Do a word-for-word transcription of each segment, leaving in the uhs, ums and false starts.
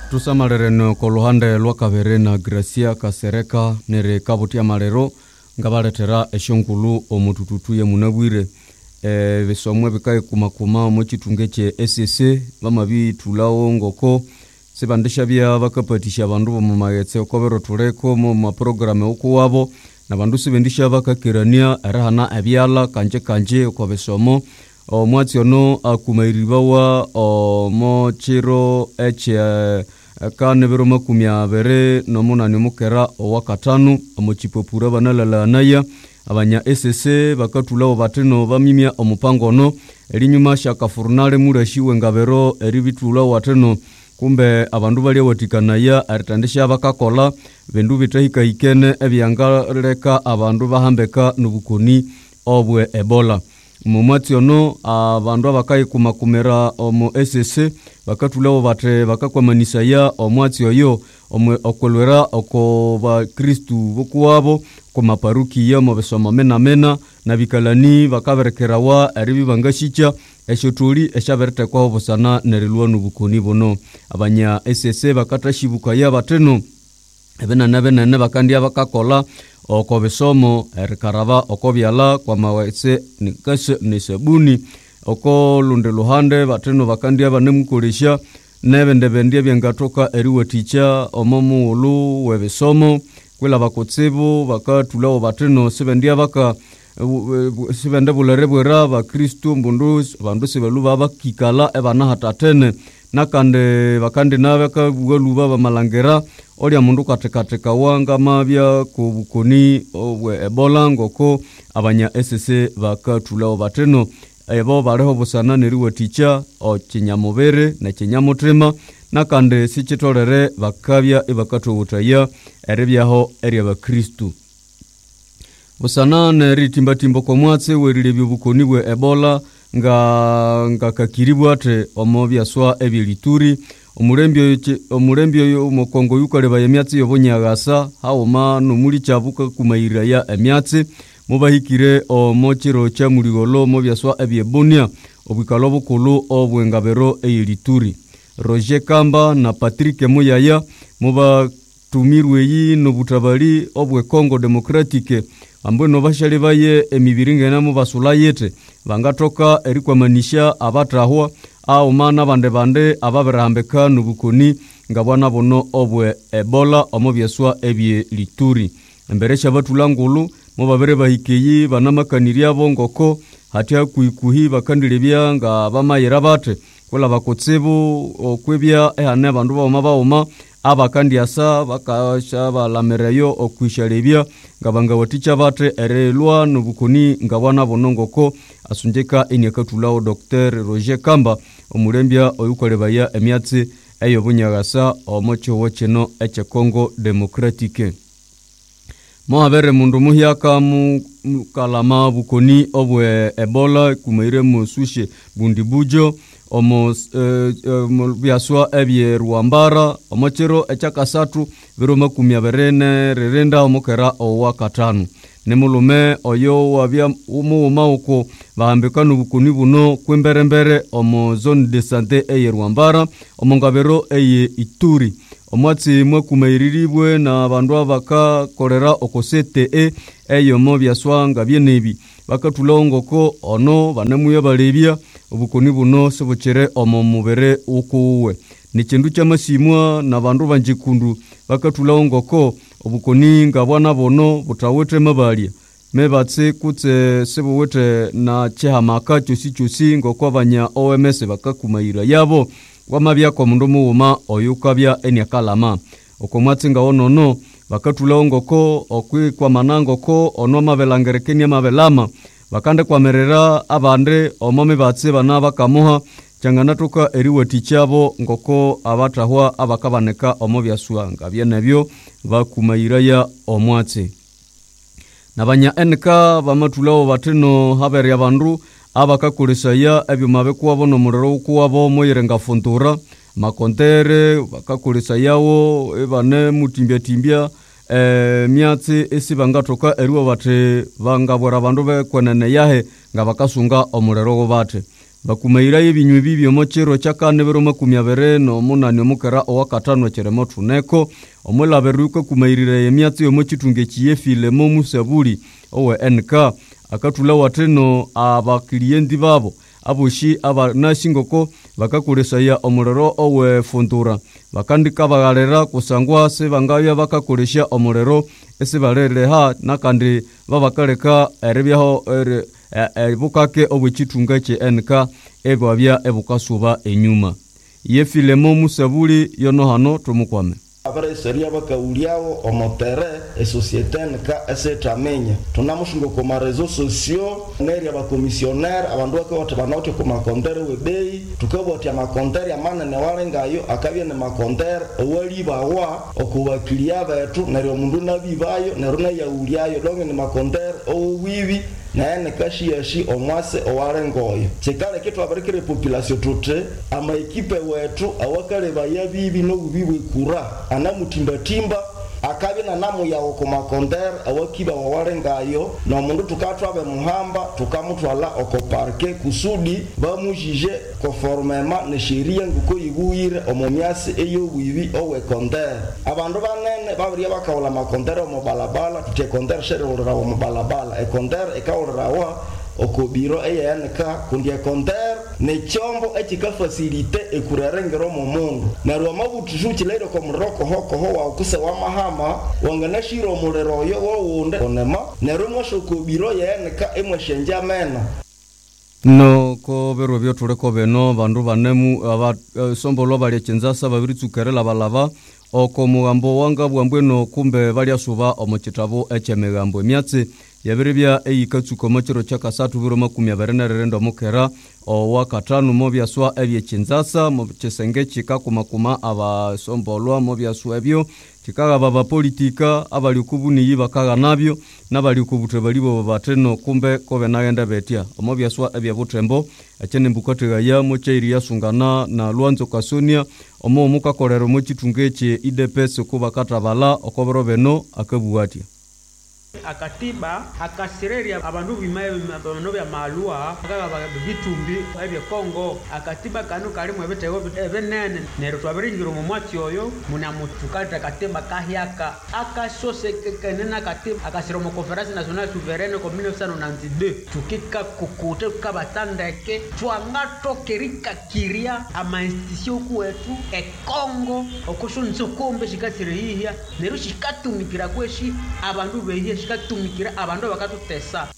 Tusamarereno koluhande lwakavere na Gracia Kasereka nere kabutia marero ngabaletera eshongulu omutututuye munabwire e besomwe bikaye kumakuma omuchitungeche S S C bamabi tulawo ngoko sebandisha bya bakapatisha abandu bo mumagetse okobero tureko mu ma programme okuwabo nabandu sebendisha bakakirania arahana abyala kanje kanje okobesomo omwatsi ono akumairibawa omo chiro eche kane bero makumya bere nomuna nimukera owakatanu omuchipopura banalalanaya abanya S S C bakatulawo bateno bamimya omupango no elinyuma shakafurnale murashiwe ngabero eribitulawo wateno kumbe abandu bali watikanaya aritandisha bakakola bendu bitahika ikene ebyangaleka abandu bahambeka nubukoni obwe Ebola mumwatsi ono abandu abakayi kumakumera omu S S C bakatulawo bate bakakwamanisa ya omwatsi oyo omwe okolwera oko ba Kristu bokuwabo kumaparuki ya mubesoma mena mena na bikalani bakaberekerawa aribi bangashicha eshotuli eshaberete kwa obusana nerilwa nubukoni bono abanya S S C bakatashibuka ya bateno ebena nabena ne bakandia bakakola okobesomo erikaraba okobyala kwa mawese nikase nisebuni oko lunde luhande bateno bakandia banemukolesha nebende bendia byangatoka eriwe ticha omomu ulu webesomo kwela bakotsebo bakatulawo bateno sebendia baka sibende bulerebwera ba Kristo mbundu bandu sebeluba bakikala ebana hatatene nakande bakande nabeka bweluba bamalangera olya mundu katekateka wanga mabya kubukoni obwe Ebola ngoko abanya S S C bakatulawo bateno ebo bareho busana neriwe ticha o kinyamubere na kinyamutrema nakande sikitorere bakabya ebakatobutaya erebyaho eri aba Kristo busana neritimba timbo komwatse werire byubukoni bwe Ebola nga ngakakiribwa ate omobya swa ebilituri omurembyo omurembyo omukongo yukaleba yemyatsi yobonyagasa haoma no muri chabuka kumaira ya emyatsi mubahikire omochiro cha muligolo mobya swa ebyebonia obikalo bukulu obwengabero eyilituri Roger Kamba na Patrick Muyaya muba tumirwe yi no butabali obwe Congo Democratique ambwe no bashale baye emibiringe na mubasula yete bangatoka erikwamanisha abatahwa au mana bande bande ababerambeka nubukoni ngabwana bono obwe Ebola omobyeswa ebye lituri emberesha batulangulu mubabere bahikeyi banamakaniriya bongoko hatya kuikuhi bakandirebya nga bamayera bate kola bakotsebo okwebya ehane bandu baoma baoma abakandiasa bakasha balamereyo okwisharebya ngabanga waticha bate erelwa nubukoni ngabwana bonongoko asunjeka enyakatulawo Docteur Roger Kamba omurembya oyukolebaya emyatsi eyo bunyagasa omocho wocheno eche Congo Democratique Mohabere mundu muhyaka mu kalama bukoni obwe Ebola kumaire mu sushe bundibujo omo uh, byaswa ebye Ruambara omochero echakasatu biroma kumya berene rerenda omokera owa katanu nemulume oyo wabya umuma uko bahambeka nubukoni buno kwemberembere omo zone de santé eye Ruambara omongabero eye Ituri omwatsi mwe kumairiribwe na bandu abaka kolera okosete e eyo mo byaswanga byenebi bakatulongoko ono banemuye balebya obukoni buno sebukire omo mubere ukuwe ni kindu kyamasimwa na bandu banjikundu bakatulongoko obukoni ngabwana bono butawete mabalya mebatse kutse sebuwete na chihamaka cyosi cyosi ngoko abanya O M S bakakumaira yabo wamabya kwa mundu muuma oyukabya enyakalama okomwatsinga onono bakatulongoko okwi kwa manangoko ono mabelangerekeni mabelama bakande kwamerera abande omome batse bana bakamuha changanatuka eriwe tichabo ngoko abatahwa abakabaneka omobyaswanga byenebyo bakumayira ya omwatse nabanya N K bamatulawo bateno habere abandu abakakolesaya ebyo mabekuwa bono murero ukuwabo moyirenga funtura makontere bakakolesayawo ebane mutimbya timbya eh myatsi esibangatoka eriwo bate bangabora abandu bekwenene yahe ngabakasunga omurero bate bakumaira ebinywe bibyo mochero chakane bero makumi abere no munani omukera owakatano cheremo tuneko omulaberuko kumairire emyatsi yo mochitunge chiyefile mo musabuli owe N K akatula wateno abakiliendi babo abushi abanashingoko bakakolesaya omulero owe fundura bakandika bagalera kusangwa se bangabya bakakolesha omulero ese balereha nakandi babakaleka erebyaho ere ebukake obuchitunga che N K ebwabya ebukasuba enyuma yefilemo musabuli yono hano tumukwame abare seria bakauliao omotere e societe N K esetamenya tunamushingo ku marezo sociaux neri abakomissionaire abandu bakawata banote ku makontere webei tukabota makontere amanene walengayo akabye ne makontere owali bawa okubakilia betu neri omundu nabibayo neruna yauliayo donge ne makontere owibi na ene kashi yashi omwase owarengoyo chekale kitu abarikire population toute ama ekipe wetu awakale bayabibi no bibwe kura anamutimba timba akabi na namu ya okomakonder awakiba wawarengayo na mundu tukatwabe muhamba tukamutwala okoparke kusudi bamujije conformément ne sheria nguko yibuyire omomyase eyo bwibi owe konder abandu banene babiriya bakawula makonder omo balabala tute konder shere olera omo balabala e konder e kawulerawa okobiro eyenka kundi konder ne chombo echika facilite ekurerengero mu mundu na rwa mabutishu chilero ko muroko hoko ho wa kusa wa mahama wangana shiro mulero yo wonde onema ne rumo shokobiro yenka emweshenja mena no ko bero byo tuleko beno bandu banemu aba uh, sombolo bali chenza babiri tsukerela balava oko mugambo wanga bwambweno kumbe bali asuba omochitabo echemegambo emyatsi yabiribya eyikatsuko mochiro chakasatu biro makumi abiri na rendo mukera owa katanu mobyaswa ebyechinzasa mochesenge chika kumakuma aba sombolwa mobyaswa ebyo chikaga baba politika abali kubuni yibakaga nabyo nabali kubute balibo bateno kumbe kobe nagenda betia omobyaswa ebyabutembo achene mbukotega ya mocheiri yasungana na Lwanzo Kasonia omo mukakolero mochitungeche I D P S kuba katabala okobero beno akabuwatia akatiba akasireria abandu bimaye bano bya malua akaba bitumbi ebye Kongo akatiba kanu kali mwebetego ebenene nero twabiringiro mu mwati oyo muna mutukata katiba kahyaka akasose kenena katiba akasiro mu conference nationale souveraine ko mille neuf cent quatre-vingt-deux tukika kukute kabatandeke twangato kerika kiria ama institution kwetu e Kongo okushunzo kombe shikatire hihia nero shikatumikira kweshi abandu behiye shikatumikira abandu bakatutesa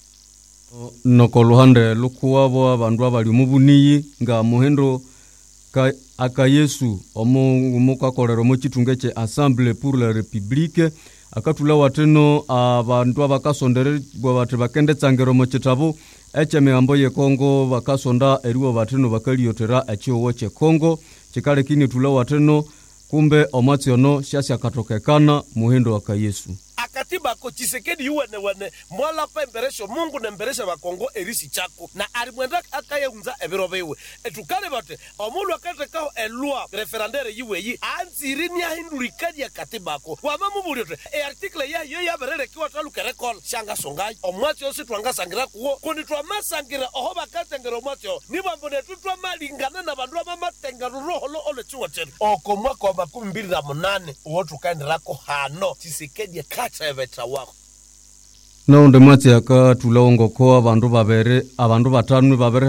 noko luhande lukuwabo abandu abali mubuniyi nga muhendo ka akayesu omu mukakolero mu chitungeche Assemblée pour la République akatula wateno abandu abakasondere bwa bati bakende tsangero mu chitabo echemeambo ye Kongo bakasonda eriwo bateno bakaliyotera echiwo che Kongo chikale kini tula wateno kumbe omwatsiono shasi akatokekana muhendo akayesu akatiba ko Tshisekedi yuwene wene mwala pa emberesho Mungu na emberesha ba Kongo erisi chako na alimwenda akayeunza ebirobewe etukale bate omulu akate ka elua referendere yiwe yi anzirini ahindurikadi akatiba ko wamamu bulyote e article ya yo ya berere kiwa taluke record shanga songai omwati osi twanga sangira kuwo kundi twamasangira oho bakatengera omwati niba mbone tutwa malingana na bandu amatenga roho lo ole chuwa tena oko mwaka wa makumi mbili na munane uwotu kaenderako hano Tshisekedi kacheveta wako na unde mwati aka tulaongo ko abandu babere abandu batanu babere